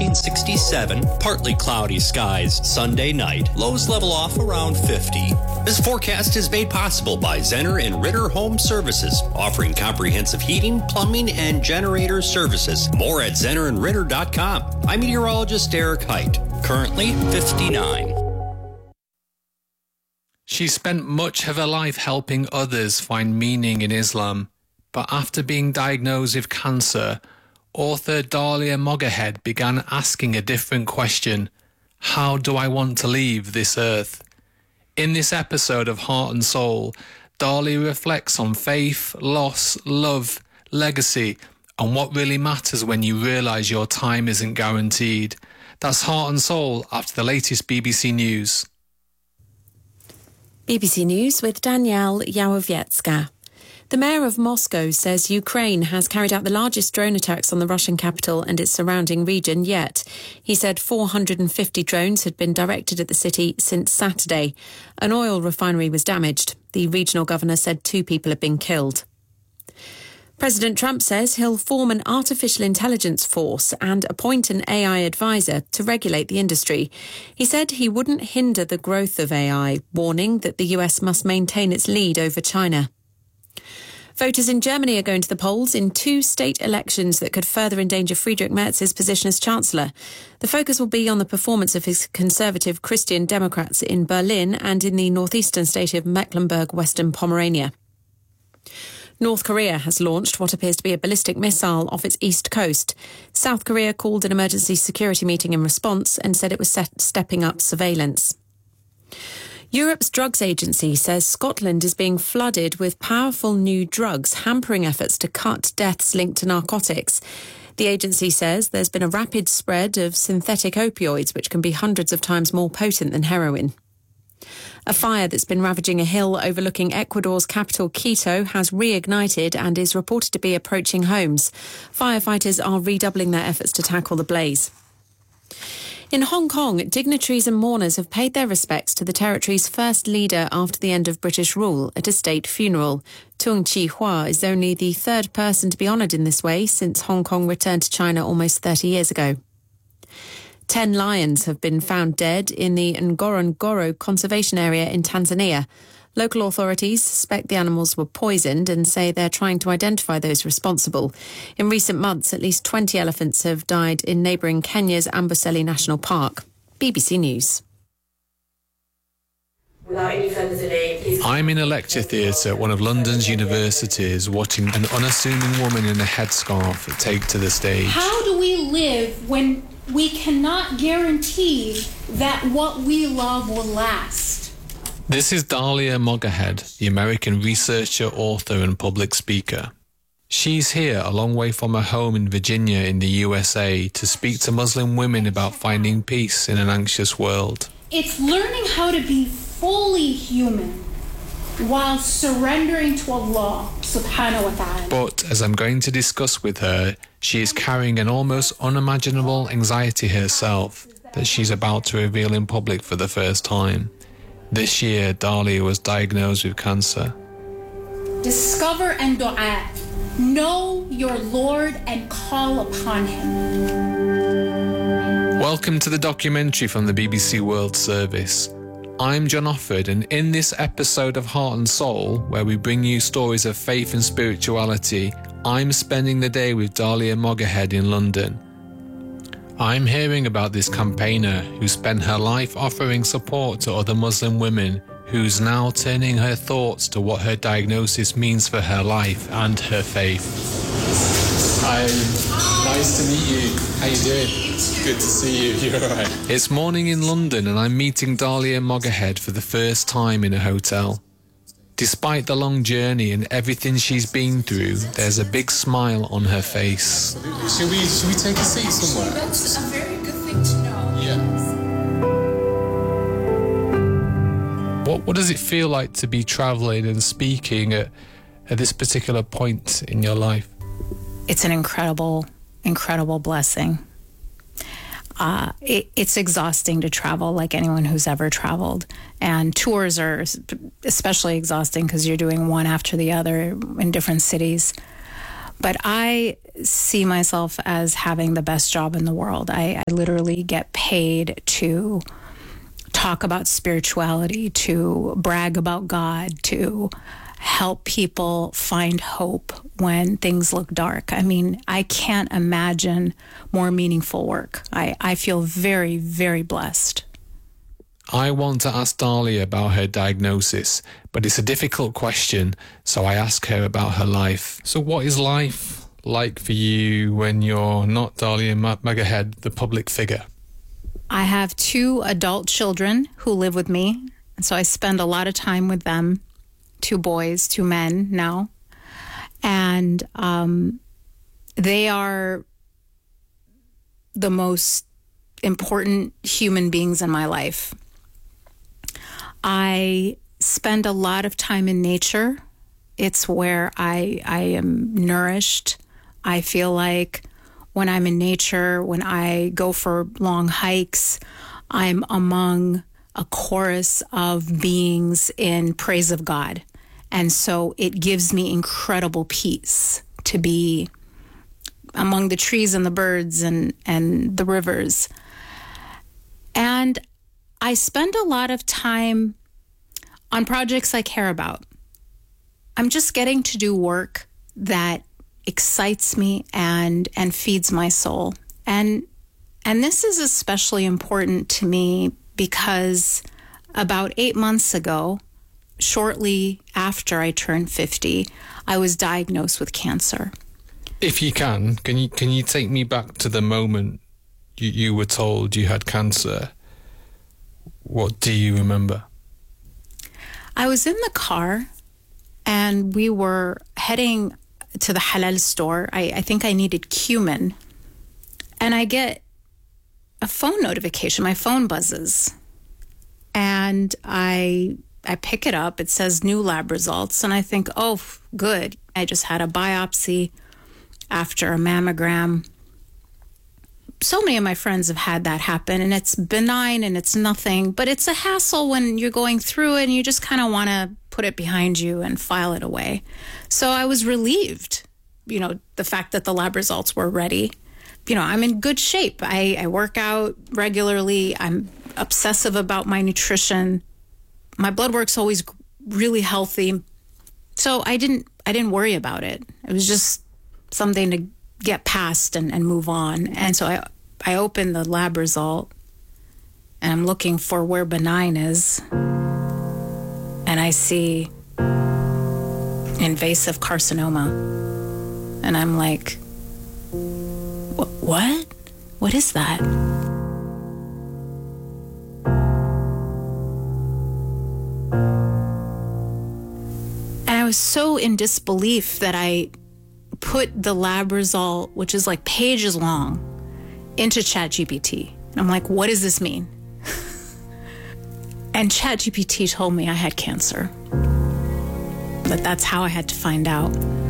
1967. Partly cloudy skies Sunday night. Lows level off around 50. This forecast is made possible by Zenner and Ritter Home Services, offering comprehensive heating, plumbing, and generator services. More at zennerandritter.com. I'm meteorologist Eric Height. Currently 59. She spent much of her life helping others find meaning in Islam, but after being diagnosed with cancer, author Dalia Moghahed began asking a different question: how do I want to leave this earth? In this episode of Heart and Soul, Dalia reflects on faith, loss, love, legacy, and what really matters when you realise your time isn't guaranteed. That's Heart and Soul after the latest BBC News. BBC News with Danielle Yawowiecka. The mayor of Moscow says Ukraine has carried out the largest drone attacks on the Russian capital and its surrounding region yet. He said 450 drones had been directed at the city since Saturday. An oil refinery was damaged. The regional governor said 2 people had been killed. President Trump says he'll form an artificial intelligence force and appoint an AI advisor to regulate the industry. He said he wouldn't hinder the growth of AI, warning that the US must maintain its lead over China. Voters in Germany are going to the polls in 2 state elections that could further endanger Friedrich Merz's position as Chancellor. The focus will be on the performance of his conservative Christian Democrats in Berlin and in the northeastern state of Mecklenburg-Western Pomerania. North Korea has launched what appears to be a ballistic missile off its east coast. South Korea called an emergency security meeting in response and said it was stepping up surveillance. Europe's drugs agency says Scotland is being flooded with powerful new drugs, hampering efforts to cut deaths linked to narcotics. The agency says there's been a rapid spread of synthetic opioids, which can be hundreds of times more potent than heroin. A fire that's been ravaging a hill overlooking Ecuador's capital, Quito, has reignited and is reported to be approaching homes. Firefighters are redoubling their efforts to tackle the blaze. In Hong Kong, dignitaries and mourners have paid their respects to the territory's first leader after the end of British rule at a state funeral. Tung Chee-hwa is only the 3rd person to be honoured in this way since Hong Kong returned to China almost 30 years ago. 10 lions have been found dead in the Ngorongoro Conservation Area in Tanzania. Local authorities suspect the animals were poisoned and say they're trying to identify those responsible. In recent months, at least 20 elephants have died in neighbouring Kenya's Amboseli National Park. BBC News. I'm in a lecture theatre at one of London's universities watching an unassuming woman in a headscarf take to the stage. How do we live when we cannot guarantee that what we love will last? This is Dalia Moghahed, the American researcher, author and public speaker. She's here a long way from her home in Virginia in the USA to speak to Muslim women about finding peace in an anxious world. It's learning how to be fully human while surrendering to Allah subhanahu wa ta'ala. But as I'm going to discuss with her, she is carrying an almost unimaginable anxiety herself that she's about to reveal in public for the first time. This year, Dalia was diagnosed with cancer. Discover and dua. Know your Lord and call upon Him. Welcome to the documentary from the BBC World Service. I'm John Offord, and in this episode of Heart and Soul, where we bring you stories of faith and spirituality, I'm spending the day with Dalia Moghahed in London. I'm hearing about this campaigner who spent her life offering support to other Muslim women, who's now turning her thoughts to what her diagnosis means for her life and her faith. Hi, nice to meet you. How you doing? Good to see you. You're all right. It's morning in London and I'm meeting Dalia Moghahed for the first time in a hotel. Despite the long journey and everything she's been through, there's a big smile on her face. Should we take a seat somewhere? That's a very good thing to know. Yeah. What does it feel like to be travelling and speaking at this particular point in your life? It's an incredible, incredible blessing. It's exhausting to travel, like anyone who's ever traveled. And tours are especially exhausting because you're doing one after the other in different cities. But I see myself as having the best job in the world. I literally get paid to talk about spirituality, to brag about God, to help people find hope when things look dark. I mean, I can't imagine more meaningful work. I feel very, very blessed. I want to ask Dahlia about her diagnosis, but it's a difficult question, so I ask her about her life. So what is life like for you when you're not Dahlia Megahead, the public figure? I have 2 adult children who live with me, and so I spend a lot of time with them. 2 boys, 2 men now. And they are the most important human beings in my life. I spend a lot of time in nature. It's where I am nourished. I feel like when I'm in nature, when I go for long hikes, I'm among a chorus of beings in praise of God. And so it gives me incredible peace to be among the trees and the birds and the rivers. And I spend a lot of time on projects I care about. I'm just getting to do work that excites me and feeds my soul. And this is especially important to me because about 8 months ago, shortly after I turned 50, I was diagnosed with cancer. If you can you take me back to the moment you were told you had cancer? What do you remember? I was in the car and we were heading to the halal store. I think I needed cumin. And I get a phone notification. My phone buzzes. And I pick it up. It says new lab results. And I think, oh, good. I just had a biopsy after a mammogram. So many of my friends have had that happen, and it's benign and it's nothing, but it's a hassle when you're going through it and you just kind of want to put it behind you and file it away. So I was relieved, the fact that the lab results were ready. I'm in good shape. I work out regularly. I'm obsessive about my nutrition. My blood work's always really healthy. So I didn't worry about it. It was just something to get past and move on. And so I opened the lab result and I'm looking for where benign is. And I see invasive carcinoma. And I'm like, what? What is that? And I was so in disbelief that I put the lab result, which is like pages long, into ChatGPT. And I'm like, what does this mean? And ChatGPT told me I had cancer. But that's how I had to find out.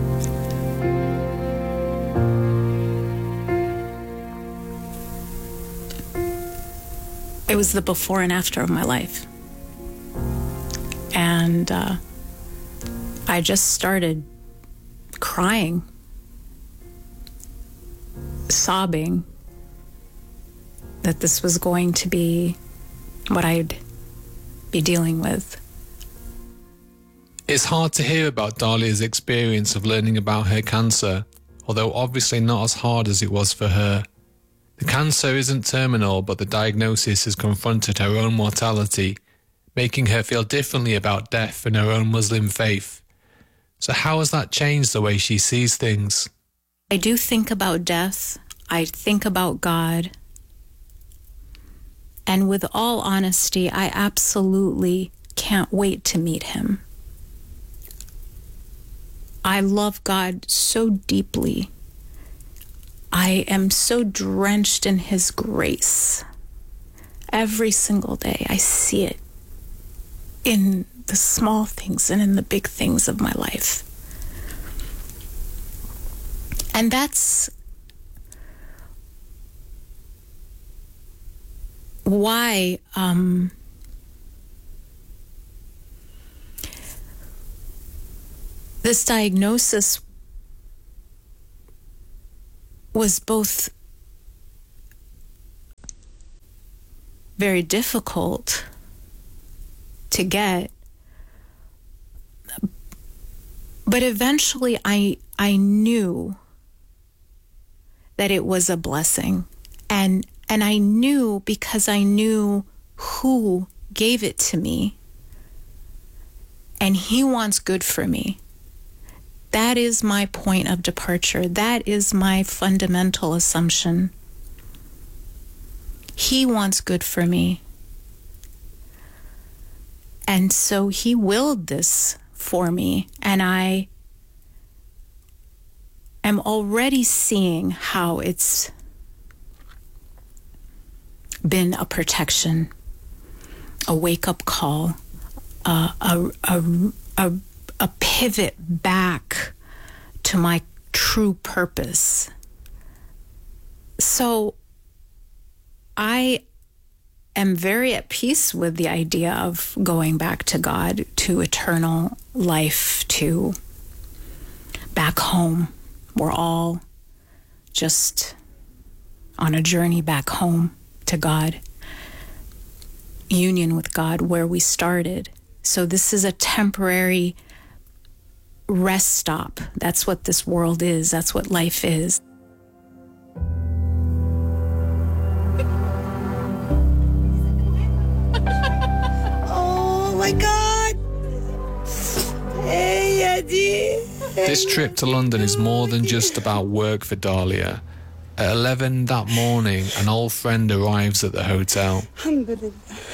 It was the before and after of my life. And I just started crying, sobbing that this was going to be what I'd be dealing with. It's hard to hear about Dahlia's experience of learning about her cancer, although obviously not as hard as it was for her. The cancer isn't terminal, but the diagnosis has confronted her own mortality, making her feel differently about death and her own Muslim faith. So how has that changed the way she sees things? I do think about death. I think about God. And with all honesty, I absolutely can't wait to meet him. I love God so deeply. I am so drenched in his grace. Every single day I see it in the small things and in the big things of my life. And that's why this diagnosis was both very difficult to get, but eventually I knew that it was a blessing, and I knew because I knew who gave it to me, and he wants good for me. That is my point of departure. That is my fundamental assumption. He wants good for me. And so he willed this for me, and I am already seeing how it's been a protection, a wake-up call, a pivot back to my true purpose. So I am very at peace with the idea of going back to God, to eternal life, to back home. We're all just on a journey back home to God, union with God where we started. So this is a temporary rest stop. That's what this world is. That's what life is. Oh my God! Hey, Eddie! This trip to London is more than just about work for Dalia. At 11 that morning, an old friend arrives at the hotel. Alhamdulillah.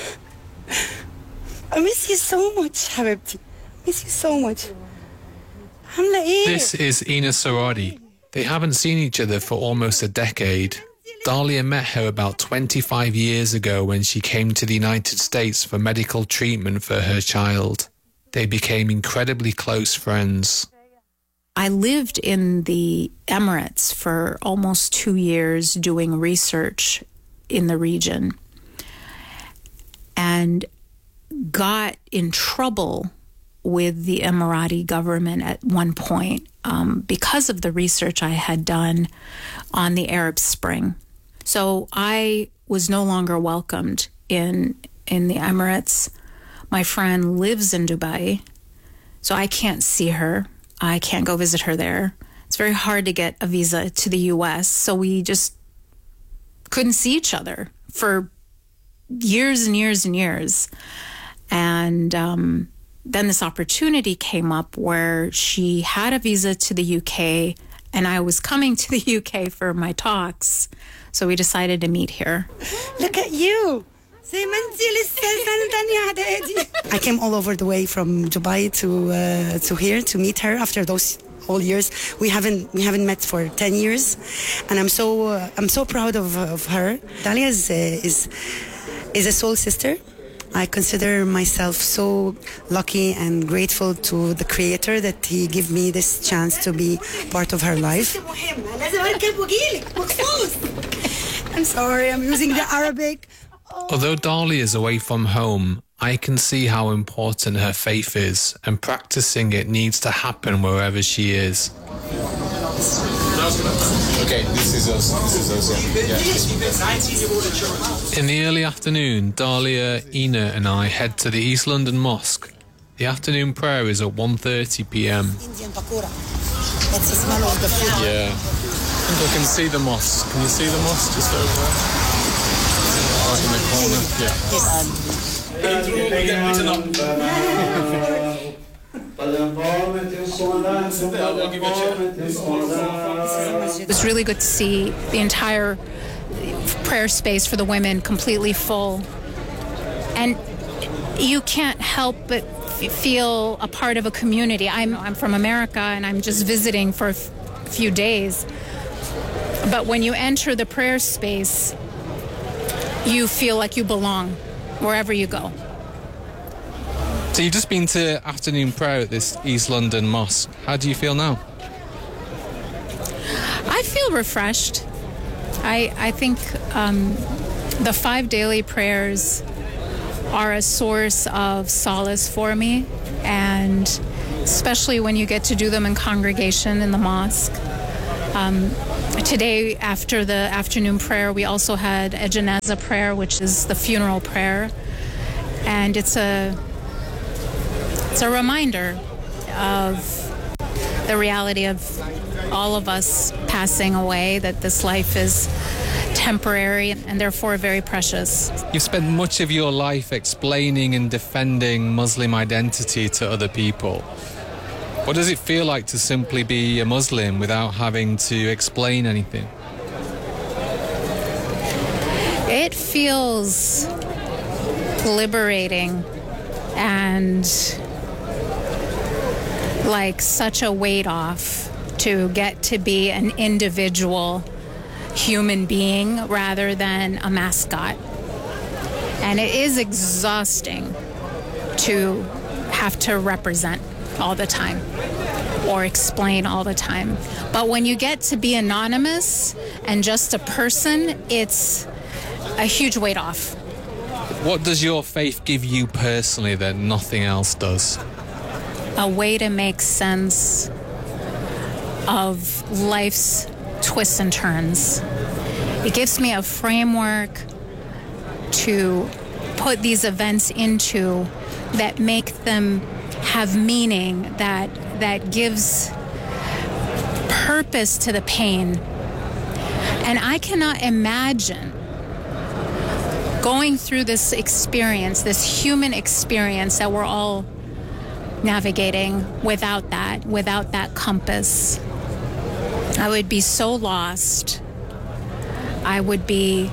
I miss you so much, Habibti. I miss you so much. This is Ina Saradi. They haven't seen each other for almost a decade. Dalia met her about 25 years ago when she came to the United States for medical treatment for her child. They became incredibly close friends. I lived in the Emirates for almost 2 years doing research in the region and got in trouble with the Emirati government at one point because of the research I had done on the Arab Spring. So I was no longer welcomed in the Emirates. My friend lives in Dubai, so I can't see her. I can't go visit her there. It's very hard to get a visa to the US, so we just couldn't see each other for years and years and years. And then this opportunity came up where she had a visa to the UK, and I was coming to the UK for my talks, so we decided to meet here. Look at you! I came all over the way from Dubai to here to meet her after those whole years. We haven't met for 10 years, and I'm so proud of her. Dalia is a soul sister. I consider myself so lucky and grateful to the Creator that He gave me this chance to be part of her life. I'm sorry, I'm using the Arabic. Although Dalia is away from home, I can see how important her faith is, and practicing it needs to happen wherever she is. Okay, this is us. In the early afternoon, Dalia, Ina and I head to the East London Mosque. The afternoon prayer is at 1:30 p.m. Indian pakora. That's the smell of the food. Yeah. I think I can see the mosque. Can you see the mosque just over there? Right in the corner. It was really good to see the entire prayer space for the women completely full. And you can't help but feel a part of a community. I'm from America, and I'm just visiting for a few days. But when you enter the prayer space, you feel like you belong wherever you go. So you've just been to afternoon prayer at this East London Mosque. How do you feel now? I feel refreshed. I think the 5 daily prayers are a source of solace for me, and especially when you get to do them in congregation in the mosque. Today, after the afternoon prayer, we also had a janazah prayer, which is the funeral prayer. And it's a reminder of the reality of all of us passing away, that this life is temporary and therefore very precious. You've spent much of your life explaining and defending Muslim identity to other people. What does it feel like to simply be a Muslim without having to explain anything? It feels liberating and like such a weight off to get to be an individual human being rather than a mascot. And it is exhausting to have to represent all the time or explain all the time. But when you get to be anonymous and just a person, it's a huge weight off. What does your faith give you personally that nothing else does? A way to make sense of life's twists and turns. It gives me a framework to put these events into that make them have meaning, that gives purpose to the pain. And I cannot imagine going through this experience, this human experience that we're all navigating without that compass. I would be so lost. I would be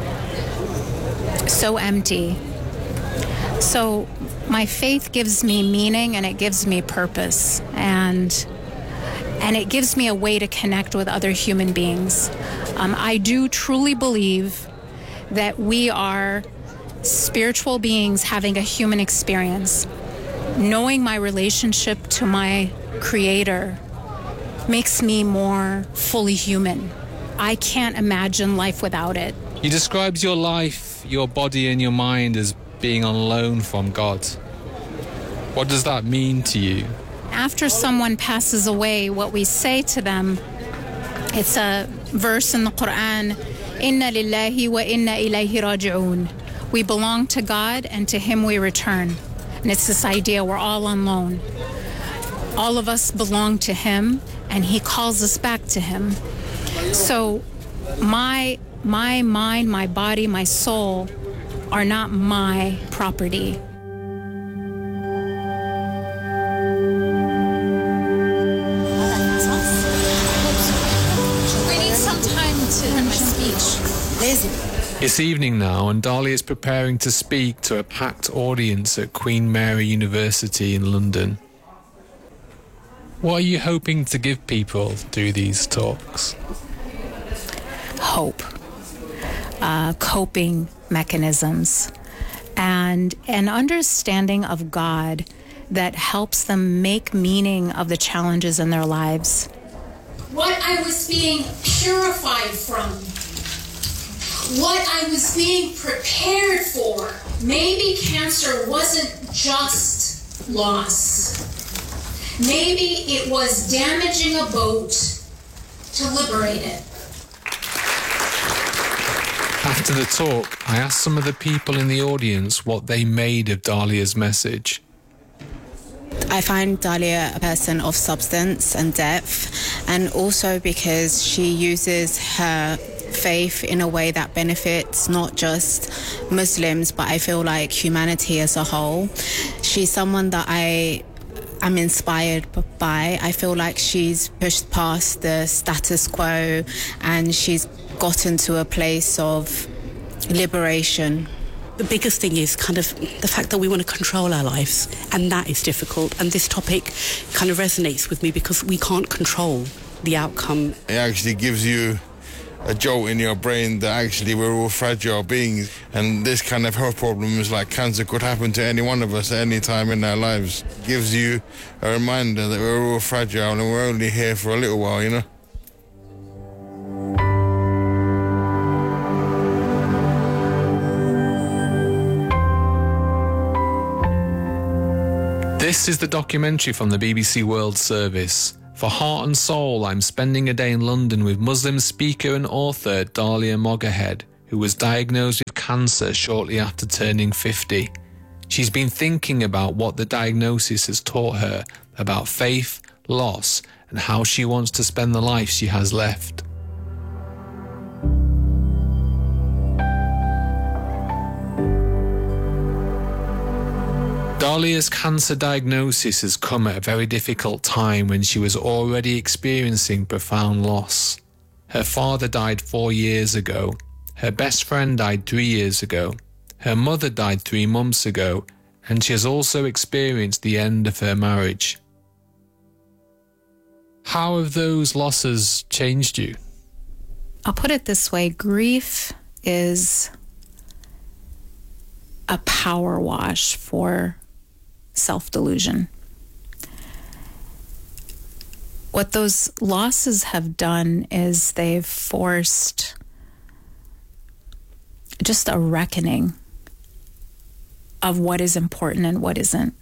so empty. So my faith gives me meaning and it gives me purpose, and it gives me a way to connect with other human beings. I do truly believe that we are spiritual beings having a human experience. Knowing my relationship to my Creator makes me more fully human. I can't imagine life without it. You described your life, your body and your mind as being on loan from God. What does that mean to you? After someone passes away, what we say to them, it's a verse in the Quran, Inna lillahi wa inna ilayhi raji'un. We belong to God and to Him we return. And it's this idea we're all on loan. All of us belong to Him and He calls us back to Him. So my mind, my body, my soul are not my property. We need some time to hear my speech. It's evening now, and Dahlia is preparing to speak to a packed audience at Queen Mary University in London. What are you hoping to give people through these talks? Hope, coping mechanisms, and an understanding of God that helps them make meaning of the challenges in their lives. What I was being purified from, what I was being prepared for. Maybe cancer wasn't just loss. Maybe it was damaging a boat to liberate it. After the talk, I asked some of the people in the audience what they made of Dahlia's message. I find Dahlia a person of substance and depth, and also because she uses her faith in a way that benefits not just Muslims, but I feel like humanity as a whole. She's someone that I'm inspired by. I feel like she's pushed past the status quo and she's gotten to a place of liberation. The biggest thing is kind of the fact that we want to control our lives, and that is difficult. And this topic kind of resonates with me because we can't control the outcome. It actually gives you a jolt in your brain that actually we're all fragile beings, and this kind of health problems like cancer could happen to any one of us at any time in our lives. It gives you a reminder that we're all fragile and we're only here for a little while, you know. This is the documentary from the BBC World Service, For Heart and Soul, I'm spending a day in London with Muslim speaker and author Dalia Moghahed, who was diagnosed with cancer shortly after turning 50. She's been thinking about what the diagnosis has taught her about faith, loss, and how she wants to spend the life she has left. Dalia's cancer diagnosis has come at a very difficult time when she was already experiencing profound loss. Her father died 4 years ago. Her best friend died 3 years ago. Her mother died 3 months ago, and she has also experienced the end of her marriage. How have those losses changed you? I'll put it this way. Grief is a power wash for self-delusion. What those losses have done is they've forced just a reckoning of what is important and what isn't.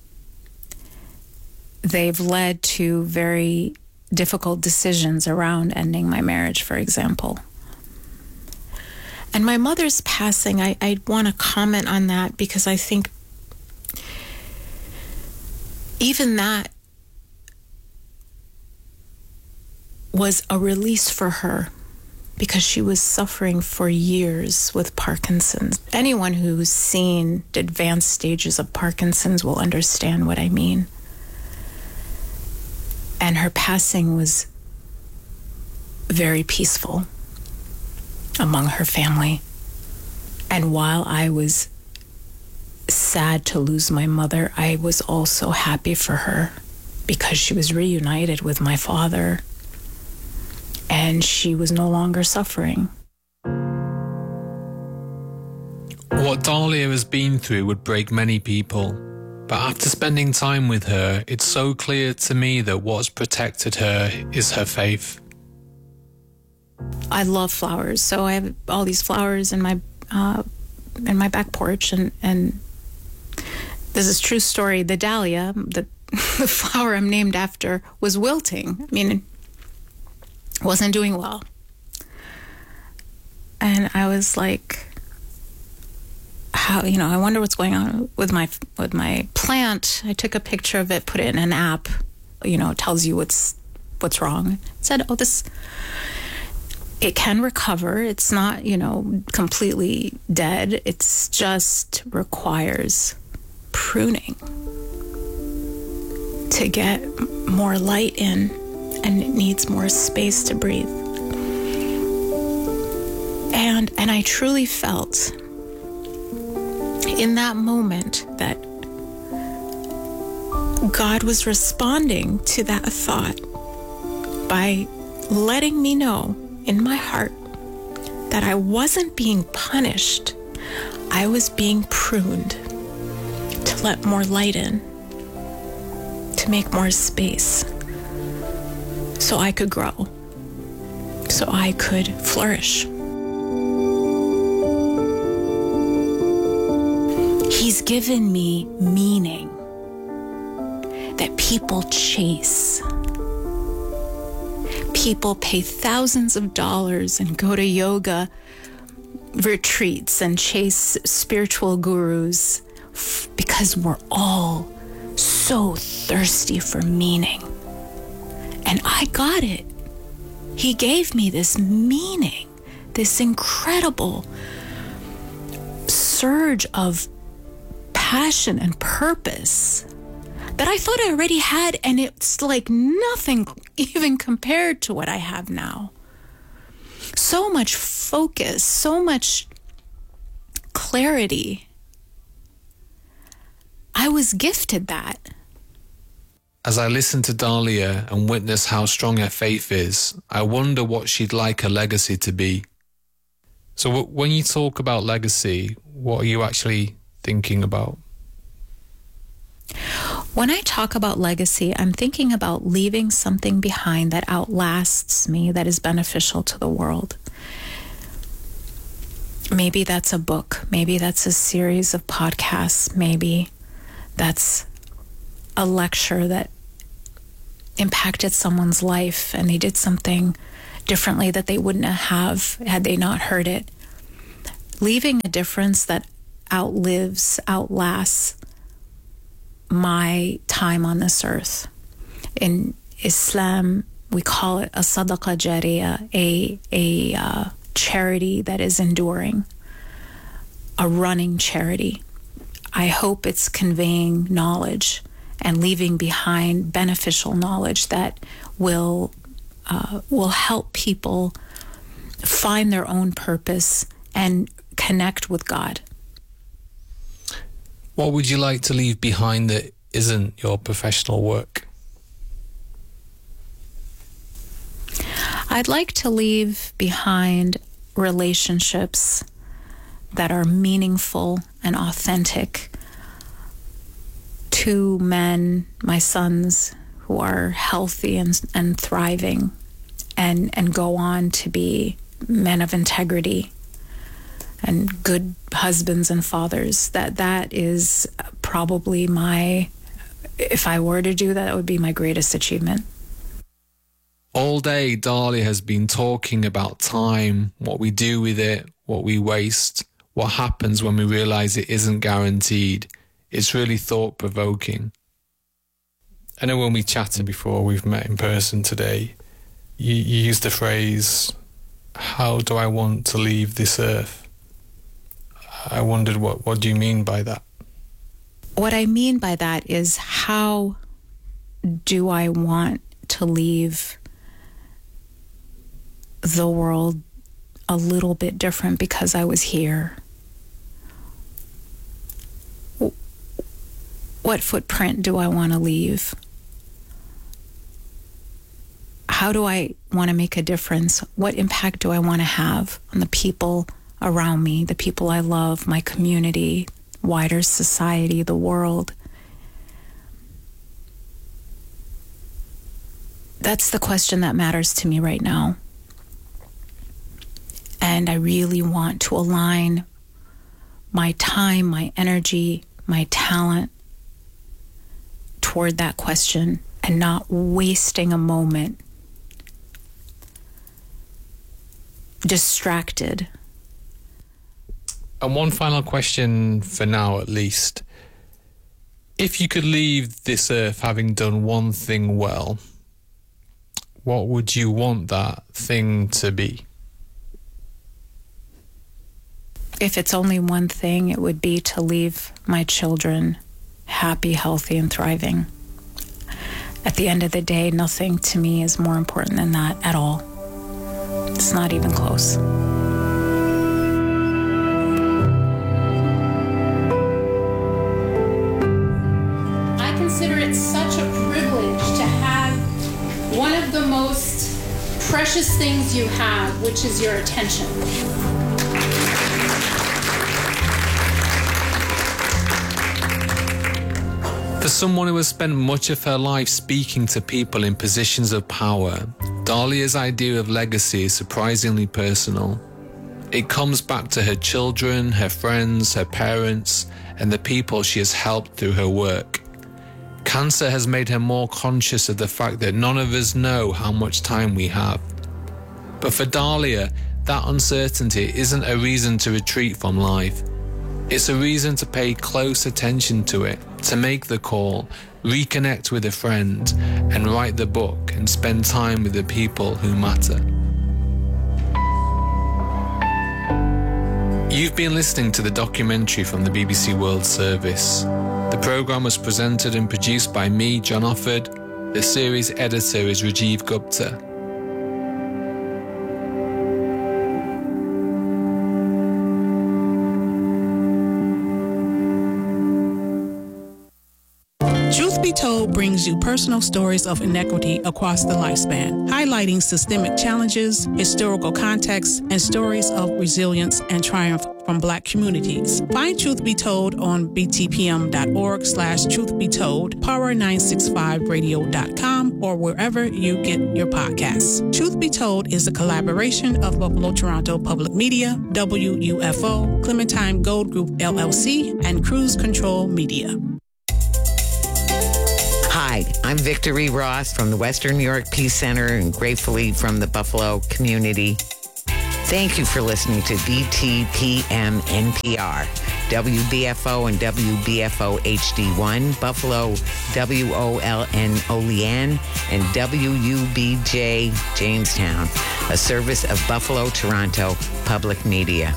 They've led to very difficult decisions around ending my marriage, for example. And my mother's passing, I want to comment on that because I think even that was a release for her because she was suffering for years with Parkinson's. Anyone who's seen advanced stages of Parkinson's will understand what I mean. And her passing was very peaceful among her family. And while I was sad to lose my mother, I was also happy for her because she was reunited with my father and she was no longer suffering. What Dalia has been through would break many people. But after spending time with her, it's so clear to me that what's protected her is her faith. I love flowers, so I have all these flowers in my back porch, and this is a true story. The dahlia, the flower I'm named after, was wilting. I mean, it wasn't doing well, and I was like, I wonder what's going on with my plant. I took a picture of it, put it in an app. It tells you what's wrong. It said, it can recover. It's not, completely dead. It's just requires pruning to get more light in, and it needs more space to breathe. And I truly felt in that moment that God was responding to that thought by letting me know in my heart that I wasn't being punished. I was being pruned to let more light in, to make more space, so I could grow, so I could flourish. He's given me meaning that people chase. People pay thousands of dollars and go to yoga retreats and chase spiritual gurus because we're all so thirsty for meaning. And I got it. He gave me this meaning, this incredible surge of passion and purpose that I thought I already had, and it's like nothing even compared to what I have now. So much focus, so much clarity. I was gifted that. As I listen to Dalia and witness how strong her faith is, I wonder what she'd like her legacy to be. So when you talk about legacy, what are you actually thinking about? When I talk about legacy, I'm thinking about leaving something behind that outlasts me, that is beneficial to the world. Maybe that's a book. Maybe that's a series of podcasts. Maybe that's a lecture that impacted someone's life and they did something differently that they wouldn't have had they not heard it. Leaving a difference that outlasts my time on this earth. In Islam, we call it a sadaqah jariyah, a charity that is enduring, a running charity. I hope it's conveying knowledge and leaving behind beneficial knowledge that will help people find their own purpose and connect with God. What would you like to leave behind that isn't your professional work? I'd like to leave behind relationships that are meaningful and authentic. 2 men, my sons, who are healthy and thriving and go on to be men of integrity and good husbands and fathers. That is probably if I were to do that, that would be my greatest achievement. All day, Dahlia has been talking about time, what we do with it, what we waste, what happens when we realize it isn't guaranteed. It's really thought-provoking. I know when we chatted before, we've met in person today, you used the phrase, how do I want to leave this earth? I wondered, what do you mean by that? What I mean by that is, how do I want to leave the world a little bit different because I was here? What footprint do I want to leave? How do I want to make a difference? What impact do I want to have on the people around me, the people I love, my community, wider society, the world? That's the question that matters to me right now. And I really want to align my time, my energy, my talent toward that question and not wasting a moment distracted. And one final question for now, at least. If you could leave this earth having done one thing well, what would you want that thing to be? If it's only one thing, it would be to leave my children happy, healthy, and thriving. At the end of the day, nothing to me is more important than that at all. It's not even close. I consider it such a privilege to have one of the most precious things you have, which is your attention. For someone who has spent much of her life speaking to people in positions of power, Dahlia's idea of legacy is surprisingly personal. It comes back to her children, her friends, her parents, and the people she has helped through her work. Cancer has made her more conscious of the fact that none of us know how much time we have. But for Dahlia, that uncertainty isn't a reason to retreat from life. It's a reason to pay close attention to it, to make the call, reconnect with a friend, and write the book and spend time with the people who matter. You've been listening to the documentary from the BBC World Service. The programme was presented and produced by me, John Offord. The series editor is Rajiv Gupta. Truth Be Told brings you personal stories of inequity across the lifespan, highlighting systemic challenges, historical context, and stories of resilience and triumph from Black communities. Find Truth Be Told on btpm.org/truthbetold, power965radio.com, or wherever you get your podcasts. Truth Be Told is a collaboration of Buffalo Toronto Public Media, WUFO, Clementine Gold Group LLC, and Cruise Control Media. Hi, Hi, I'm Victory Ross from the Western New York Peace Center and gratefully from the Buffalo community. Thank you for listening to BTPM NPR, WBFO and WBFO HD1, Buffalo WOLN Olean, and WUBJ Jamestown, a service of Buffalo Toronto Public Media.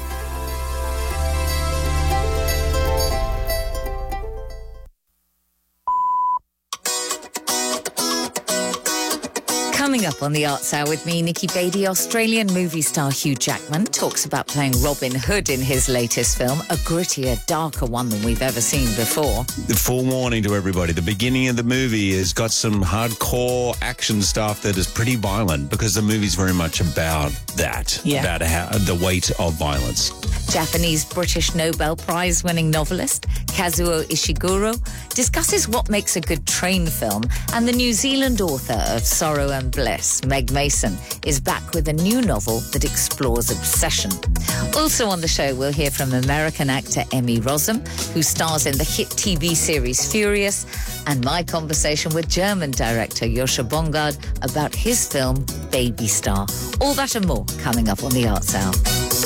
Coming up on the Arts Hour with me, Nikki Beattie, Australian movie star Hugh Jackman talks about playing Robin Hood in his latest film, a grittier, darker one than we've ever seen before. The forewarning to everybody, the beginning of the movie has got some hardcore action stuff that is pretty violent because the movie's very much about that, about the weight of violence. Japanese-British Nobel Prize-winning novelist Kazuo Ishiguro discusses what makes a good train film, and the New Zealand author of Sorrow and Bliss, Meg Mason, is back with a new novel that explores obsession. Also on the show, we'll hear from American actor Emmy Rossum, who stars in the hit TV series Furious, and my conversation with German director Joscha Bongard about his film Baby Star. All that and more coming up on the Arts Hour.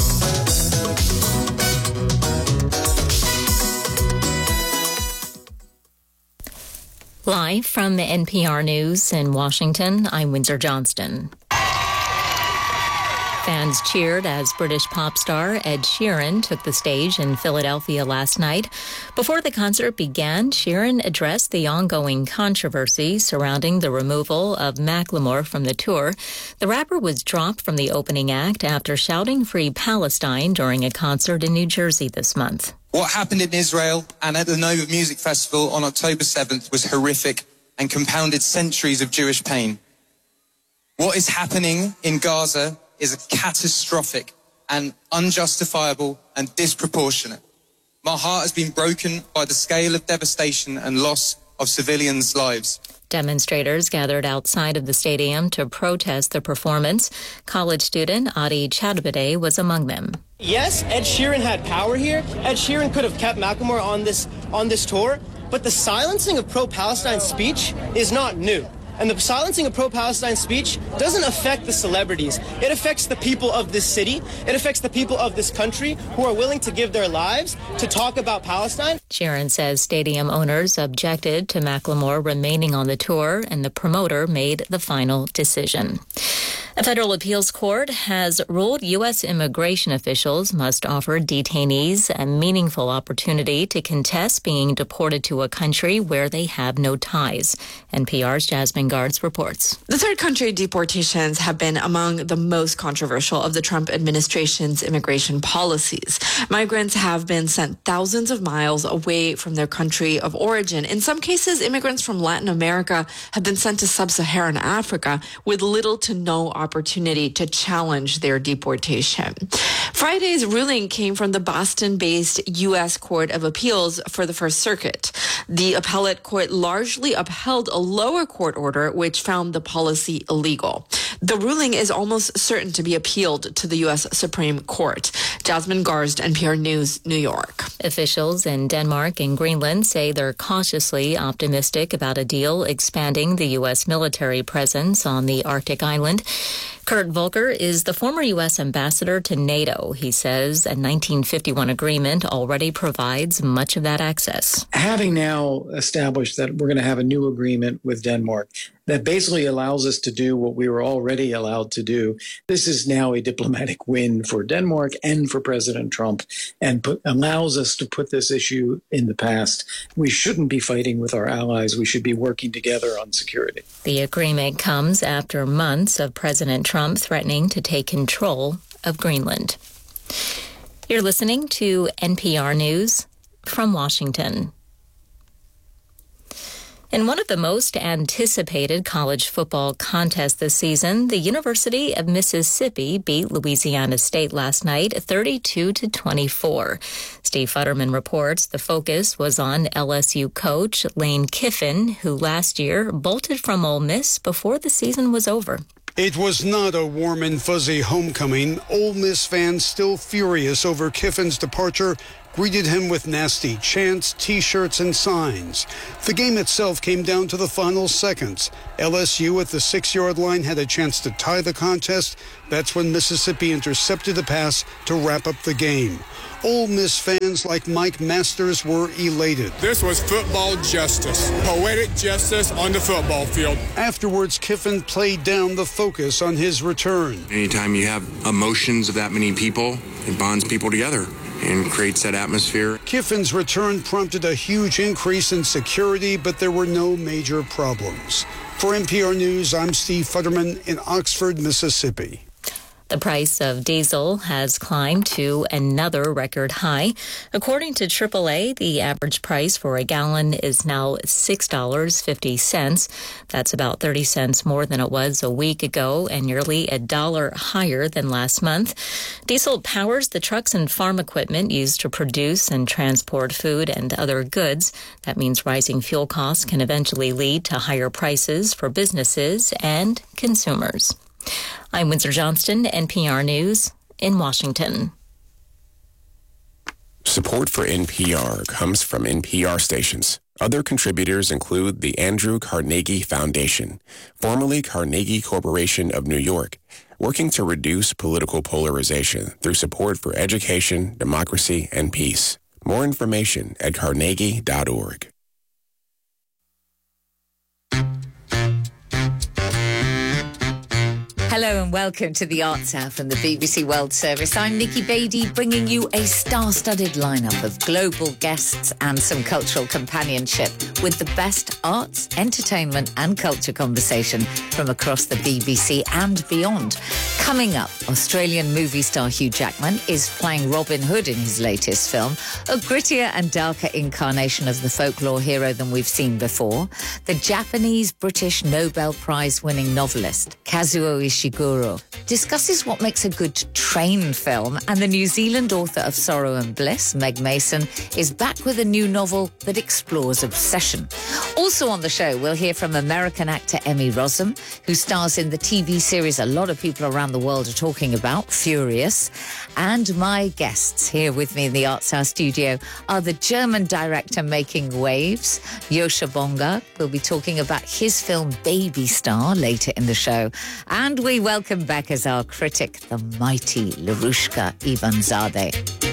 Live from the NPR News in Washington, I'm Windsor Johnston. Fans cheered as British pop star Ed Sheeran took the stage in Philadelphia last night. Before the concert began, Sheeran addressed the ongoing controversy surrounding the removal of Macklemore from the tour. The rapper was dropped from the opening act after shouting Free Palestine during a concert in New Jersey this month. What happened in Israel and at the Nova Music Festival on October 7th was horrific and compounded centuries of Jewish pain. What is happening in Gaza is catastrophic and unjustifiable and disproportionate. My heart has been broken by the scale of devastation and loss of civilians' lives. Demonstrators gathered outside of the stadium to protest the performance. College student Adi Chadabade was among them. Yes, Ed Sheeran had power here. Ed Sheeran could have kept Macklemore on this tour, but the silencing of pro-Palestine speech is not new. And the silencing of pro-Palestine speech doesn't affect the celebrities. It affects the people of this city. It affects the people of this country who are willing to give their lives to talk about Palestine. Sheeran says stadium owners objected to Macklemore remaining on the tour, and the promoter made the final decision. A federal appeals court has ruled U.S. immigration officials must offer detainees a meaningful opportunity to contest being deported to a country where they have no ties. NPR's Jasmine Guards reports. The third country deportations have been among the most controversial of the Trump administration's immigration policies. Migrants have been sent thousands of miles away from their country of origin. In some cases, immigrants from Latin America have been sent to sub-Saharan Africa with little to no opportunity to challenge their deportation. Friday's ruling came from the Boston-based U.S. Court of Appeals for the First Circuit. The appellate court largely upheld a lower court order which found the policy illegal. The ruling is almost certain to be appealed to the U.S. Supreme Court. Jasmine Garsd, NPR News, New York. Officials in Denmark and Greenland say they're cautiously optimistic about a deal expanding the U.S. military presence on the Arctic island. Kurt Volker is the former U.S. ambassador to NATO. He says a 1951 agreement already provides much of that access. Having now established that we're going to have a new agreement with Denmark that basically allows us to do what we were already allowed to do, this is now a diplomatic win for Denmark and for President Trump, and allows us to put this issue in the past. We shouldn't be fighting with our allies. We should be working together on security. The agreement comes after months of President Trump threatening to take control of Greenland. You're listening to NPR News from Washington. In one of the most anticipated college football contests this season, the University of Mississippi beat Louisiana State last night 32-24. Steve Futterman reports the focus was on LSU coach Lane Kiffin, who last year bolted from Ole Miss before the season was over. It was not a warm and fuzzy homecoming. Ole Miss fans still furious over Kiffin's departure, greeted him with nasty chants, T-shirts, and signs. The game itself came down to the final seconds. LSU at the 6-yard line had a chance to tie the contest. That's when Mississippi intercepted the pass to wrap up the game. Ole Miss fans like Mike Masters were elated. This was football justice, poetic justice on the football field. Afterwards, Kiffin played down the focus on his return. Anytime you have emotions of that many people, it bonds people together and creates that atmosphere. Kiffin's return prompted a huge increase in security, but there were no major problems. For NPR News, I'm Steve Futterman in Oxford, Mississippi. The price of diesel has climbed to another record high. According to AAA, the average price for a gallon is now $6.50. That's about 30 cents more than it was a week ago and nearly $1 higher than last month. Diesel powers the trucks and farm equipment used to produce and transport food and other goods. That means rising fuel costs can eventually lead to higher prices for businesses and consumers. I'm Windsor Johnston, NPR News in Washington. Support for NPR comes from NPR stations. Other contributors include the Andrew Carnegie Foundation, formerly Carnegie Corporation of New York, working to reduce political polarization through support for education, democracy, and peace. More information at carnegie.org. Hello and welcome to the Arts Hour from the BBC World Service. I'm Nikki Beattie, bringing you a star-studded lineup of global guests and some cultural companionship with the best arts, entertainment and culture conversation from across the BBC and beyond. Coming up, Australian movie star Hugh Jackman is playing Robin Hood in his latest film, a grittier and darker incarnation of the folklore hero than we've seen before. The Japanese-British Nobel Prize-winning novelist Kazuo Ishiguro discusses what makes a good train film, and the New Zealand author of Sorrow and Bliss, Meg Mason, is back with a new novel that explores obsession. Also on the show, we'll hear from American actor Emmy Rossum, who stars in the TV series a lot of people around the world are talking about, Furious. And my guests here with me in the Arts House studio are the German director making waves, Joscha Bonga. We'll be talking about his film Baby Star later in the show. And we welcome back as our critic, the mighty Larushka Ivanzadeh.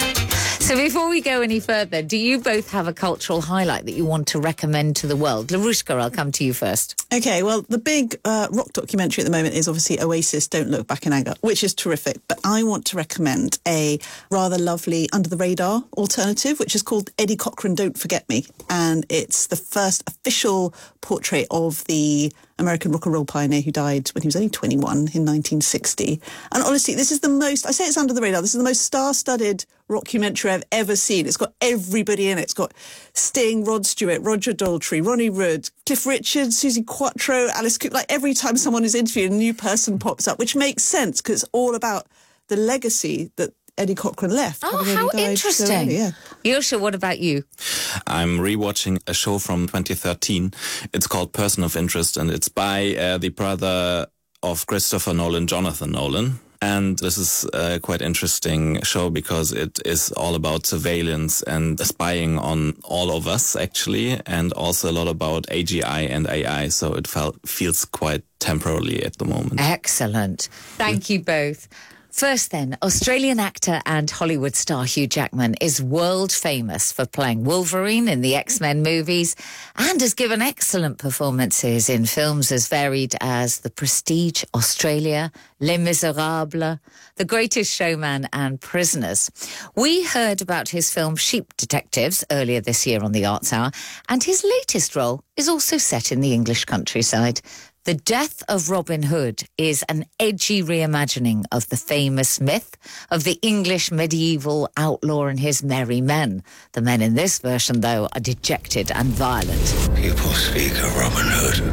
So before we go any further, do you both have a cultural highlight that you want to recommend to the world? Larushka, I'll come to you first. Okay, well, the big rock documentary at the moment is obviously Oasis, Don't Look Back in Anger, which is terrific. But I want to recommend a rather lovely under-the-radar alternative, which is called Eddie Cochran, Don't Forget Me. And it's the first official portrait of the American rock and roll pioneer who died when he was only 21 in 1960. And honestly, this is the most, I say it's under the radar, this is the most star-studded rockumentary I've ever seen. It's got everybody in it. It's got Sting, Rod Stewart, Roger Daltrey, Ronnie Wood, Cliff Richard, Susie Quattro, Alice Cooper. Like every time someone is interviewed, a new person pops up, which makes sense because it's all about the legacy that Eddie Cochran left. Oh, how interesting. So early, yeah. Joscha, what about you? I'm rewatching a show from 2013. It's called Person of Interest, and it's by the brother of Christopher Nolan, Jonathan Nolan. And this is a quite interesting show because it is all about surveillance and spying on all of us, actually, and also a lot about AGI and AI. So it feels quite temporarily at the moment. Excellent. Thank you both. First then, Australian actor and Hollywood star Hugh Jackman is world famous for playing Wolverine in the X-Men movies and has given excellent performances in films as varied as The Prestige, Australia, Les Miserables, The Greatest Showman and Prisoners. We heard about his film Sheep Detectives earlier this year on the Arts Hour, and his latest role is also set in the English countryside. The Death of Robin Hood is an edgy reimagining of the famous myth of the English medieval outlaw and his merry men. The men in this version, though, are dejected and violent. People speak of Robin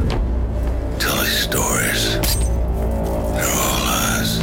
Hood, tell his stories. They're all lies.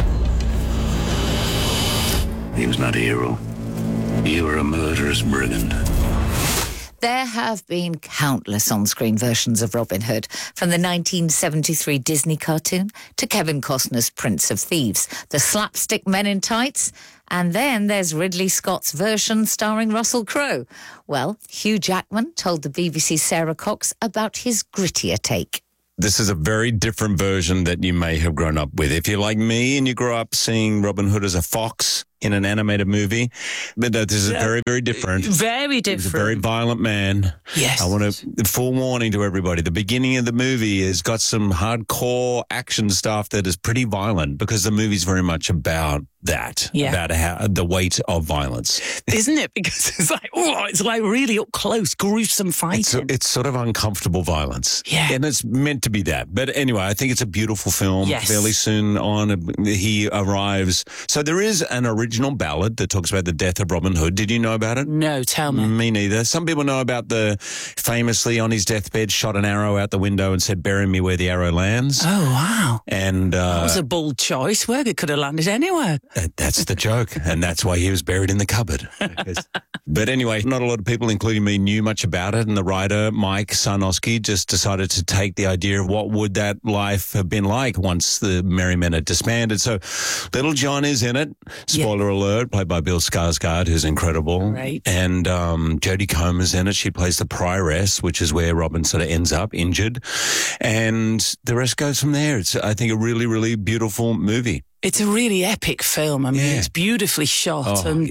He was not a hero. You were a murderous brigand. There have been countless on-screen versions of Robin Hood, from the 1973 Disney cartoon to Kevin Costner's Prince of Thieves, the slapstick men in tights, and then there's Ridley Scott's version starring Russell Crowe. Well, Hugh Jackman told the BBC's Sarah Cox about his grittier take. This is a very different version that you may have grown up with. If you're like me and you grew up seeing Robin Hood as a fox in an animated movie, but this is very, very different. Very different. He's a very violent man. Yes. I want to, full warning to everybody, the beginning of the movie has got some hardcore action stuff that is pretty violent because the movie's very much about that, about how the weight of violence. Isn't it? Because it's like really up close, gruesome fighting. It's sort of uncomfortable violence. Yeah. And it's meant to be that. But anyway, I think it's a beautiful film. Yes. Fairly soon on, he arrives. So there is an original ballad that talks about the death of Robin Hood. Did you know about it? No, tell me. Me neither. Some people know about the famously on his deathbed shot an arrow out the window and said, "Bury me where the arrow lands." Oh, wow. And that was a bold choice. Where it could have landed anywhere. That's the joke. And that's why he was buried in the cupboard. But anyway, not a lot of people, including me, knew much about it. And the writer, Mike Sarnowski, just decided to take the idea of what would that life have been like once the Merry Men had disbanded. So Little John is in it. Spoiler alert, played by Bill Skarsgård, who's incredible. Right. And Jodie Comer's in it. She plays the prioress, which is where Robin sort of ends up injured. And the rest goes from there. It's, I think, a really, really beautiful movie. It's a really epic film. I mean, it's beautifully shot. And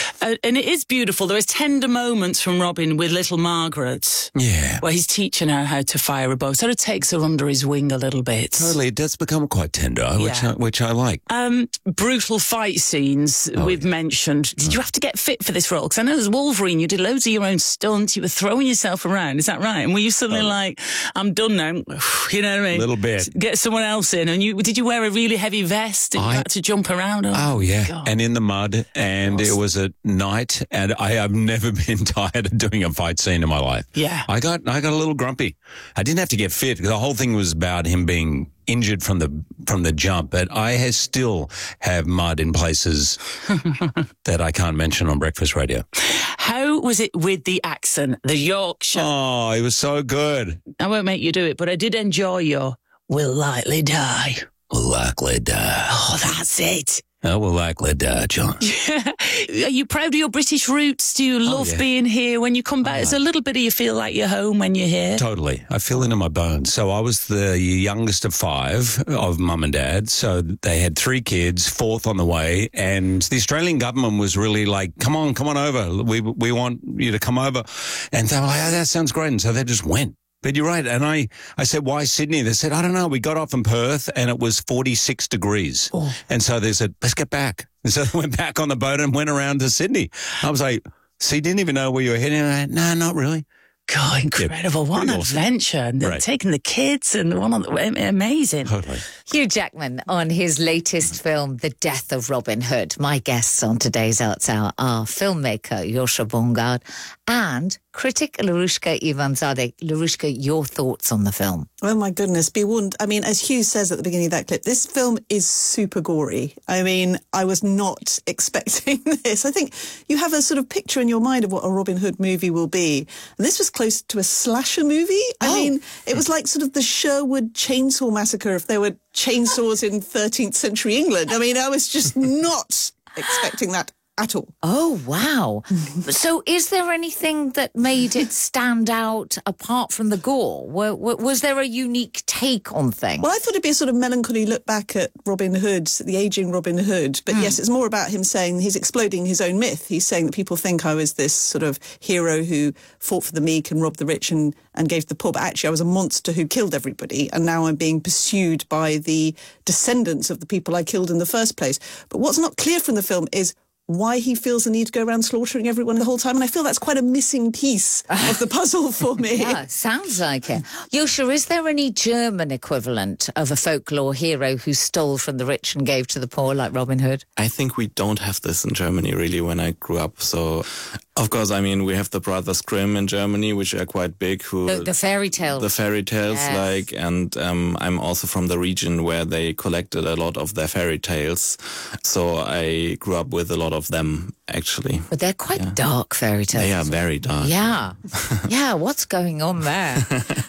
it is beautiful. There is tender moments from Robin with little Margaret. Yeah. Where he's teaching her how to fire a bow. Sort of takes her under his wing a little bit. Totally. It does become quite tender, which I like. Brutal fight scenes we've mentioned. Did you have to get fit for this role? Because I know as Wolverine, you did loads of your own stunts. You were throwing yourself around. Is that right? And were you suddenly like, I'm done now? You know what I mean? A little bit. Get someone else in. And did you wear a really heavy vest? You had to jump around. Oh yeah. God. And in the mud. And it was at night. And I have never been tired of doing a fight scene in my life. Yeah. I got a little grumpy. I didn't have to get fit. The whole thing was about him being injured from the jump, but I still have mud in places that I can't mention on breakfast radio. How was it with the accent, the Yorkshire? Oh, it was so good. I won't make you do it, but I did enjoy your "Will likely die." Will likely die. Oh, that's it. I will likely die, John. Are you proud of your British roots? Do you love being here when you come back? It's a little bit of you feel like you're home when you're here. Totally. I feel it in my bones. So I was the youngest of 5 of mum and dad. So they had 3 kids, 4th on the way. And the Australian government was really like, come on over. We want you to come over. And they were like, oh, that sounds great. And so they just went. But you're right. And I said, why Sydney? They said, I don't know. We got off in Perth and it was 46 degrees. Oh. And so they said, let's get back. And so they went back on the boat and went around to Sydney. I was like, so you didn't even know where you were heading? And I went, no, not really. God, incredible. What an adventure. And taking the kids and amazing. Totally. Hugh Jackman on his latest film, The Death of Robin Hood. My guests on today's Arts Hour are filmmaker Joscha Bongard and critic Larushka Ivanzadeh. Larushka, your thoughts on the film? Oh my goodness, be warned. I mean, as Hugh says at the beginning of that clip, this film is super gory. I mean, I was not expecting this. I think you have a sort of picture in your mind of what a Robin Hood movie will be. And this was close to a slasher movie. I mean, it was like sort of the Sherwood Chainsaw Massacre if there were chainsaws in 13th century England. I mean, I was just not expecting that at all. Oh, wow. So is there anything that made it stand out apart from the gore? Was there a unique take on things? Well, I thought it'd be a sort of melancholy look back at Robin Hood, the aging Robin Hood. But yes, it's more about him saying he's exploding his own myth. He's saying that people think I was this sort of hero who fought for the meek and robbed the rich and gave the poor. But actually, I was a monster who killed everybody. And now I'm being pursued by the descendants of the people I killed in the first place. But what's not clear from the film is why he feels the need to go around slaughtering everyone the whole time. And I feel that's quite a missing piece of the puzzle for me. Yeah, sounds like it. Joscha, is there any German equivalent of a folklore hero who stole from the rich and gave to the poor like Robin Hood? I think we don't have this in Germany, really, when I grew up. So Of course, I mean, we have the Brothers Grimm in Germany, which are quite big. The fairy tales. The fairy tales, yes. And I'm also from the region where they collected a lot of their fairy tales. So I grew up with a lot of them, actually. But they're quite dark fairy tales. They are very dark. Yeah. Yeah, what's going on there?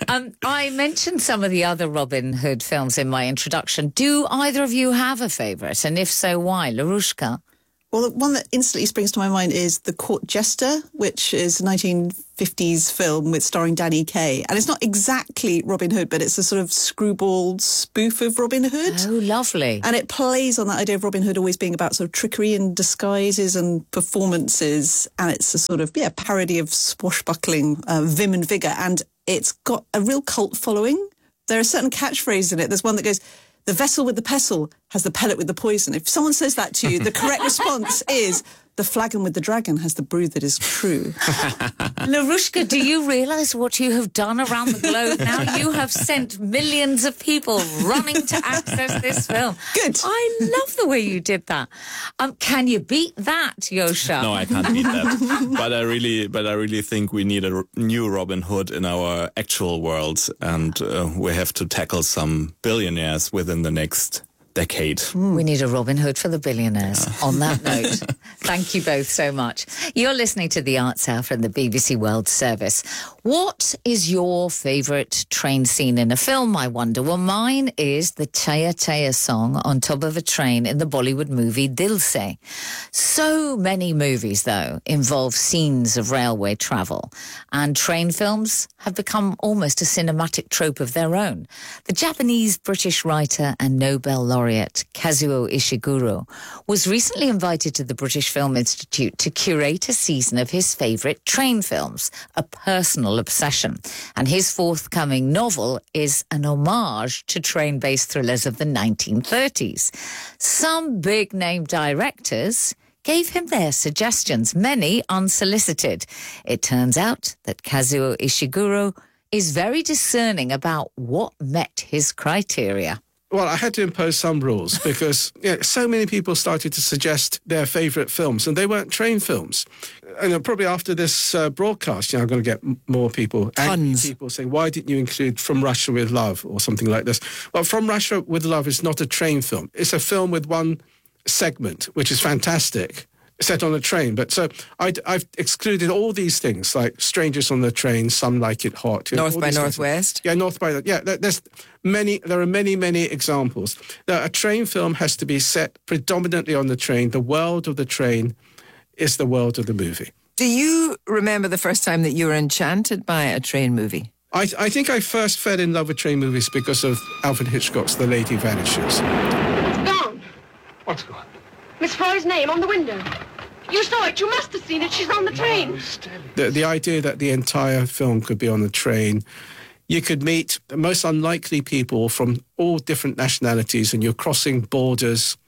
I mentioned some of the other Robin Hood films in my introduction. Do either of you have a favourite? And if so, why? Larushka? Well, the one that instantly springs to my mind is The Court Jester, which is a 1950s film starring Danny Kaye. And it's not exactly Robin Hood, but it's a sort of screwball spoof of Robin Hood. Oh, lovely. And it plays on that idea of Robin Hood always being about sort of trickery and disguises and performances. And it's a sort of, parody of swashbuckling vim and vigour. And it's got a real cult following. There are certain catchphrases in it. There's one that goes, "The vessel with the pestle has the pellet with the poison." If someone says that to you, the correct response is, "The flagon with the dragon has the brew that is true." Larushka, do you realise what you have done around the globe now? You have sent millions of people running to access this film. Good. I love the way you did that. Can you beat that, Yosha? No, I can't beat that. But I really think we need a new Robin Hood in our actual world, and we have to tackle some billionaires within the next decade. We need a Robin Hood for the billionaires. On that note, thank you both so much. You're listening to The Arts Hour from the BBC World Service. What is your favourite train scene in a film, I wonder? Well, mine is the Chaya Chaya song on top of a train in the Bollywood movie Dil Se. So many movies, though, involve scenes of railway travel, and train films have become almost a cinematic trope of their own. The Japanese-British writer and Nobel laureate Kazuo Ishiguro was recently invited to the British Film Institute to curate a season of his favourite train films, a personal obsession. And his forthcoming novel is an homage to train-based thrillers of the 1930s. Some big-name directors gave him their suggestions, many unsolicited. It turns out that Kazuo Ishiguro is very discerning about what met his criteria. Well, I had to impose some rules because so many people started to suggest their favourite films, and they weren't train films. And probably after this broadcast, I'm going to get more people, angry people saying, "Why didn't you include From Russia with Love?" or something like this. Well, From Russia with Love is not a train film. It's a film with one segment, which is fantastic, set on a train. But so I've excluded all these things like Strangers on the Train, Some Like It Hot. North by Northwest. Yeah, North by... Yeah, there are many examples. Now, a train film has to be set predominantly on the train. The world of the train is the world of the movie. Do you remember the first time that you were enchanted by a train movie? I think I first fell in love with train movies because of Alfred Hitchcock's The Lady Vanishes. It's gone. What's gone? Miss Froy's name on the window. You saw it. You must have seen it. She's on the train. The idea that the entire film could be on the train, you could meet the most unlikely people from all different nationalities, and you're crossing borders,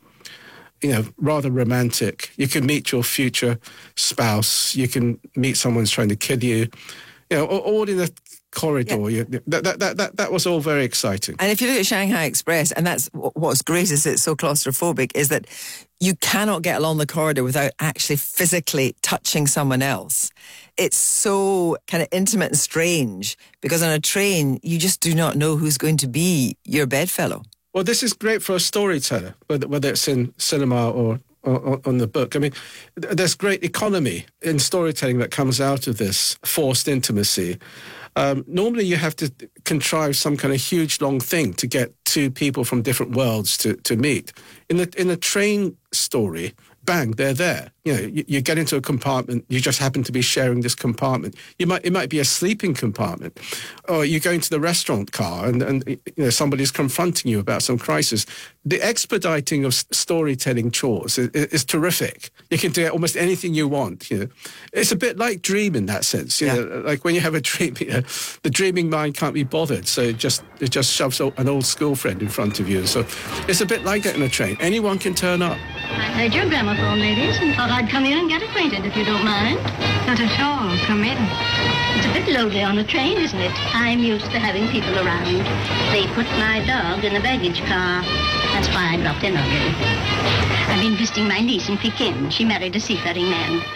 rather romantic. You can meet your future spouse. You can meet someone who's trying to kill you, all in a corridor. Yeah. That was all very exciting. And if you look at Shanghai Express, and that's what's great is it's so claustrophobic, is that you cannot get along the corridor without actually physically touching someone else. It's so kind of intimate and strange because on a train, you just do not know who's going to be your bedfellow. Well, this is great for a storyteller, whether it's in cinema or on the book. I mean, there's great economy in storytelling that comes out of this forced intimacy. Normally you have to contrive some kind of huge long thing to get two people from different worlds to meet. In a train story, bang, they're there. You get into a compartment, you just happen to be sharing this compartment. It might be a sleeping compartment, or you go into the restaurant car and somebody's confronting you about some crisis. The expediting of storytelling chores is terrific. You can do almost anything you want. It's a bit like Dream in that sense. Like when you have a dream, the dreaming mind can't be bothered, so it just shoves an old school friend in front of you. So it's a bit like that in a train. Anyone can turn up. I heard your gramophone, ladies, and thought I'd come in and get acquainted, if you don't mind. Not at all. Come in. It's a bit lonely on the train, isn't it? I'm used to having people around. They put my dog in the baggage car. That's why I dropped in on you. I've been visiting my niece in Pekin. She married a seafaring man.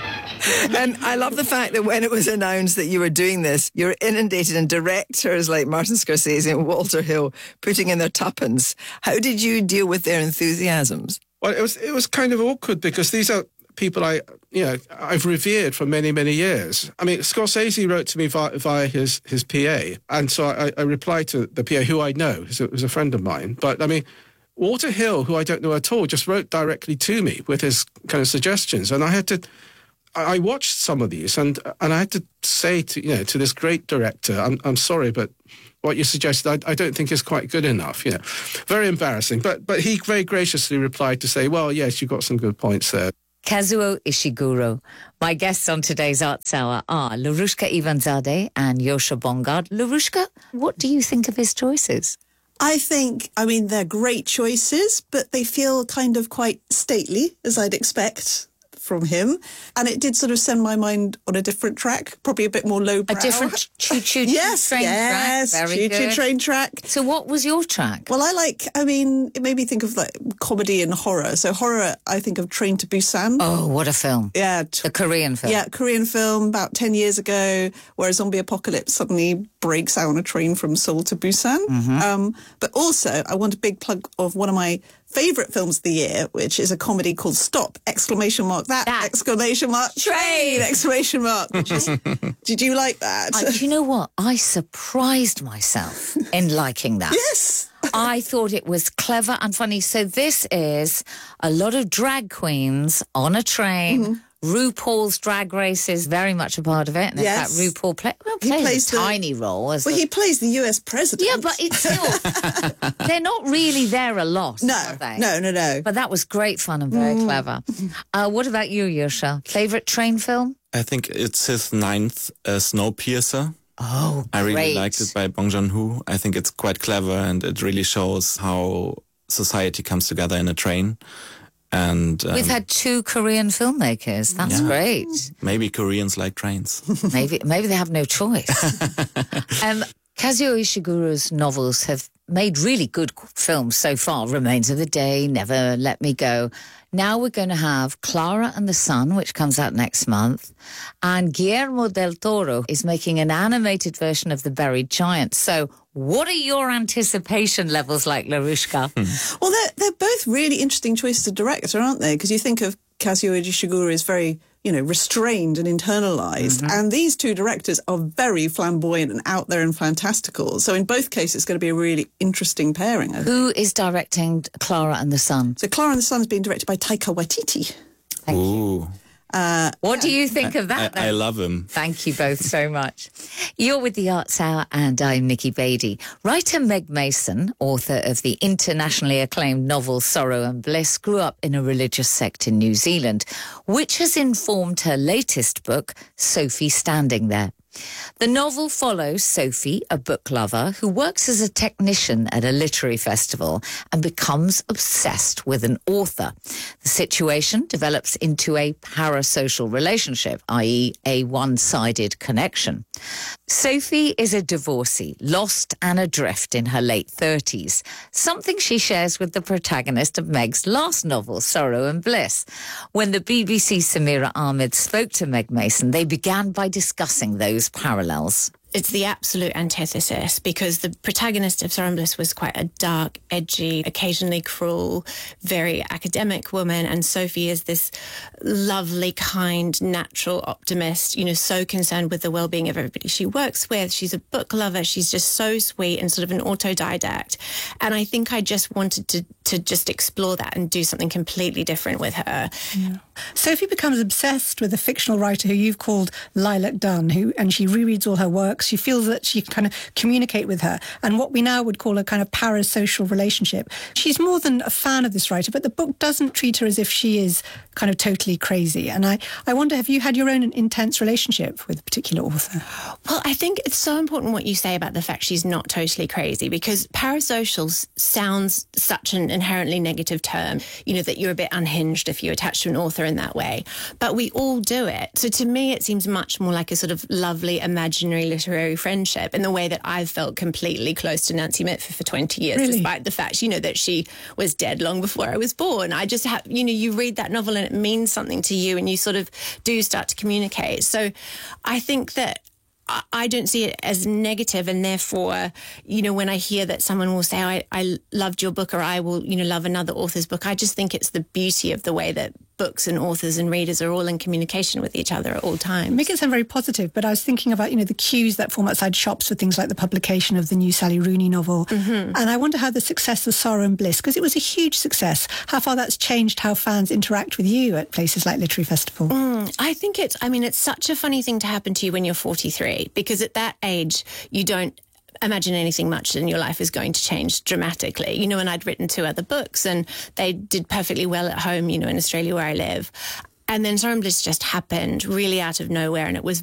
And I love the fact that when it was announced that you were doing this, you were inundated in directors like Martin Scorsese and Walter Hill putting in their tuppence. How did you deal with their enthusiasms? Well, it was kind of awkward because these are people I've revered for many, many years. I mean, Scorsese wrote to me via his PA, and so I replied to the PA, who I know, it was a friend of mine. But I mean, Walter Hill, who I don't know at all, just wrote directly to me with his kind of suggestions, and I watched some of these, and I had to say to this great director, I'm sorry, but what you suggested, I don't think is quite good enough. Very embarrassing. But he very graciously replied to say, well, yes, you got some good points there. Kazuo Ishiguro. My guests on today's Arts Hour are Larushka Ivanzadeh and Yosha Bongard. Larushka, what do you think of his choices? I mean, they're great choices, but they feel kind of quite stately, as I'd expect from him. And it did sort of send my mind on a different track, probably a bit more lowbrow. A different choo-choo train track. Very choo-choo good. train track. So what was your track? Well, it made me think of like comedy and horror. So horror, I think of Train to Busan. Oh, what a film. Yeah. The Korean film. Yeah, Korean film about 10 years ago, where a zombie apocalypse suddenly breaks out on a train from Seoul to Busan. Mm-hmm. But also, I want a big plug of one of my favourite films of the year, which is a comedy called Stop! Exclamation mark that exclamation mark train exclamation mark. Did you like that? Do you know what? I surprised myself in liking that. Yes. I thought it was clever and funny. So this is a lot of drag queens on a train. Mm-hmm. RuPaul's Drag Race is very much a part of it. And yes. in fact, RuPaul plays a tiny role. He plays the US president. Yeah, but it's still... they're not really there a lot, are they? No. But that was great fun and very clever. What about you, Yosha? Favourite train film? I think it's his 9th, Snowpiercer. Oh, I really liked it by Bong Joon-ho. I think it's quite clever and it really shows how society comes together in a train. And we've had 2 Korean filmmakers. That's great. Maybe Koreans like trains. maybe they have no choice. Kazuo Ishiguro's novels have made really good films so far. Remains of the Day, Never Let Me Go. Now we're going to have Clara and the Sun, which comes out next month. And Guillermo del Toro is making an animated version of The Buried Giant. So what are your anticipation levels like, Larushka? Well, they're both really interesting choices of director, aren't they? Because you think of Kazuo Ishiguro as very, restrained and internalized. Mm-hmm. And these 2 directors are very flamboyant and out there and fantastical. So in both cases, it's going to be a really interesting pairing. Who is directing Clara and the Sun? So Clara and the Sun is being directed by Taika Waititi. Thank you. What do you think of that? I love him. Thank you both so much. You're with the Arts Hour and I'm Nikki Beattie. Writer Meg Mason, author of the internationally acclaimed novel Sorrow and Bliss, grew up in a religious sect in New Zealand, which has informed her latest book, Sophie Standing There. The novel follows Sophie, a book lover, who works as a technician at a literary festival and becomes obsessed with an author. The situation develops into a parasocial relationship, i.e. a one-sided connection. Sophie is a divorcee, lost and adrift in her late 30s, something she shares with the protagonist of Meg's last novel, Sorrow and Bliss. When the BBC's Samira Ahmed spoke to Meg Mason, they began by discussing those parallels. It's the absolute antithesis because the protagonist of Sorrow and Bliss was quite a dark, edgy, occasionally cruel, very academic woman. And Sophie is this lovely, kind, natural optimist, so concerned with the well-being of everybody she works with. She's a book lover. She's just so sweet and sort of an autodidact. And I think I just wanted to just explore that and do something completely different with her. Yeah. Sophie becomes obsessed with a fictional writer who you've called Lilac Dunn, and she rereads all her works. She feels that she can kind of communicate with her, and what we now would call a kind of parasocial relationship. She's more than a fan of this writer, but the book doesn't treat her as if she is kind of totally crazy. And I wonder, have you had your own intense relationship with a particular author? Well, I think it's so important what you say about the fact she's not totally crazy, because parasocial sounds such an inherently negative term, that you're a bit unhinged if you attach to an author in that way. But we all do it. So to me, it seems much more like a sort of lovely, imaginary literary literary friendship in the way that I've felt completely close to Nancy Mitford for 20 years, Really? despite the fact, that she was dead long before I was born. I just have, you read that novel and it means something to you and you sort of do start to communicate. So I think that I don't see it as negative, and therefore, when I hear that someone will say, I loved your book, or I will, love another author's book, I just think it's the beauty of the way that books and authors and readers are all in communication with each other at all times. Make it sound very positive, but I was thinking about, the queues that form outside shops for things like the publication of the new Sally Rooney novel. Mm-hmm. And I wonder how the success of Sorrow and Bliss, because it was a huge success, how far that's changed how fans interact with you at places like Literary Festival. I think it's such a funny thing to happen to you when you're 43, because at that age, you don't imagine anything much in your life is going to change dramatically. And I'd written 2 other books and they did perfectly well at home, in Australia where I live. And then Sorrow and Bliss just happened really out of nowhere, and it was